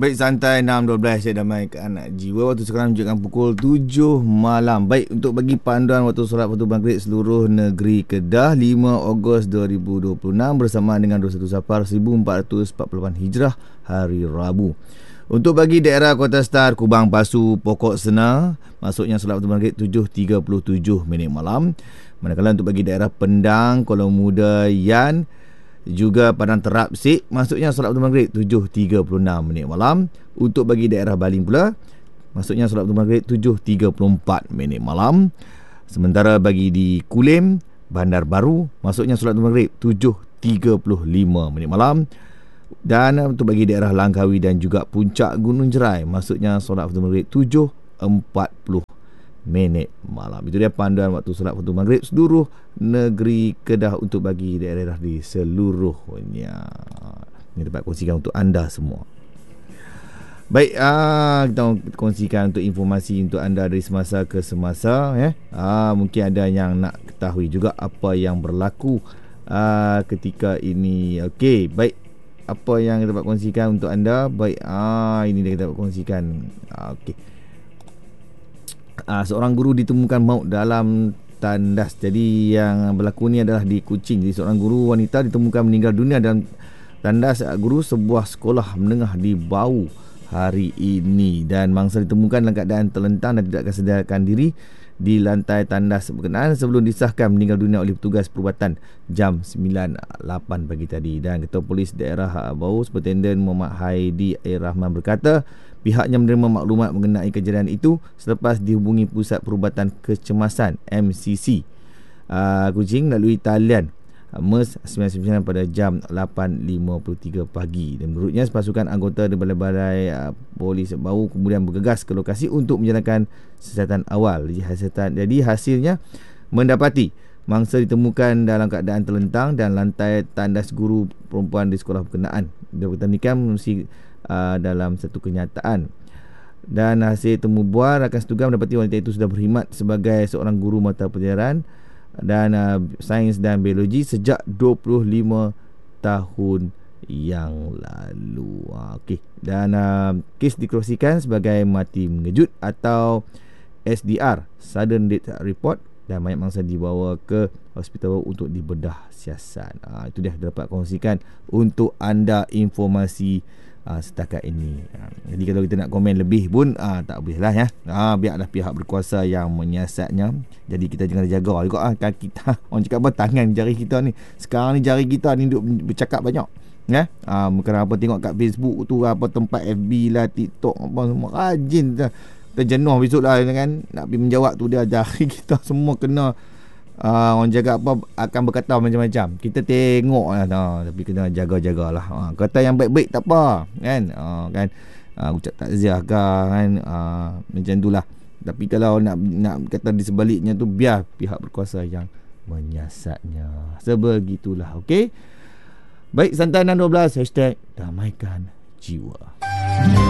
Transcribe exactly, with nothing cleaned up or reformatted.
Baik, santai enam dua belas saya damaikan jiwa. Waktu sekarang menunjukkan pukul tujuh malam. Baik, untuk bagi panduan waktu solat waktu maghrib seluruh negeri Kedah lima Ogos dua ribu dua puluh enam bersamaan dengan dua puluh satu Safar seribu empat ratus empat puluh lapan Hijrah hari Rabu. Untuk bagi daerah Kota Star, Kubang Pasu, Pokok Sena, masuknya solat waktu maghrib tujuh tiga puluh tujuh minit malam. Manakala untuk bagi daerah Pendang, Kuala Muda, Yan, juga Padang Terap Sik, masuknya solat waktu maghrib tujuh tiga puluh enam minit malam. Untuk bagi daerah Baling pula, masuknya solat waktu maghrib tujuh tiga puluh empat minit malam. Sementara bagi di Kulim, Bandar Baru, masuknya solat waktu maghrib tujuh tiga puluh lima minit malam. Dan untuk bagi daerah Langkawi dan juga Puncak Gunung Jerai, masuknya solat waktu maghrib tujuh empat puluh minit malam. Itu dia panduan waktu solat waktu maghrib seluruh negeri Kedah untuk bagi daerah-daerah di seluruhnya. Ini dapat kongsikan untuk anda semua. Baik, ah, kita kongsikan untuk informasi untuk anda dari semasa ke semasa. Eh. Ah, mungkin ada yang nak ketahui juga apa yang berlaku ah, ketika ini. Okey, baik. Apa yang kita dapat kongsikan untuk anda? Baik, ah, ini dia kita dapat kongsikan. Ah, Okey. Uh, seorang guru ditemukan maut dalam tandas. Jadi yang berlaku ni adalah di Kuching. Jadi seorang guru wanita ditemukan meninggal dunia dalam tandas uh, guru sebuah sekolah menengah di Bau hari ini. Dan mangsa ditemukan dalam keadaan terlentang dan tidak kesedarkan diri di lantai tandas berkenaan sebelum disahkan meninggal dunia oleh petugas perubatan jam sembilan lapan pagi tadi. Dan Ketua Polis Daerah Bau, Superintendent Muhammad Haidi Air Rahman berkata, pihaknya menerima maklumat mengenai kejadian itu selepas dihubungi Pusat Perubatan Kecemasan M C C uh, Kuching melalui talian M E S sembilan sembilan pada jam lapan lima puluh tiga pagi. Dan menurutnya pasukan anggota dari balai-balai uh, Polis Bau kemudian bergegas ke lokasi untuk menjalankan siasatan awal. Jadi, hasilnya, jadi hasilnya mendapati mangsa ditemukan dalam keadaan terlentang dan lantai tandas guru perempuan di sekolah berkenaan. Dia bertandingkan mesti uh, dalam satu kenyataan. Dan hasil temu bual, rakan setugas mendapati wanita itu sudah berkhidmat sebagai seorang guru mata pelajaran dan uh, sains dan biologi sejak dua puluh lima tahun yang lalu. uh, Okey. Dan uh, kes dikongsikan sebagai mati mengejut atau S D R, Sudden Death Report, dan mayat mangsa dibawa ke hospital untuk dibedah siasat. uh, Itu dia dapat kongsikan untuk anda informasi Uh, setakat ini. uh, Jadi kalau kita nak komen lebih pun uh, tak boleh lah ya. uh, Biarlah pihak berkuasa yang menyiasatnya. Jadi kita jangan jaga juga uh, kan kita. Orang cakap apa, tangan jari kita ni sekarang ni, jari kita ni duk bercakap banyak ya. uh, Kenapa tengok kat Facebook tu, apa tempat F B lah, TikTok apa semua, rajin kita, kita jenuh besok lah kan. Nak pergi menjawab tu dia, jari kita semua kena. Uh, orang jaga apa akan berkata macam-macam. Kita tengok lah, nah, tapi kena jaga-jagalah. Uh, kata yang baik-baik tak apa kan, uh, kan uh, ucap takziah ke kan, uh, macam itulah. Tapi kalau nak nak kata di sebaliknya tu, biar pihak berkuasa yang menyiasatnya. Sebegitulah. Okey. Baik, santai enam dua belas hashtag damaikan jiwa.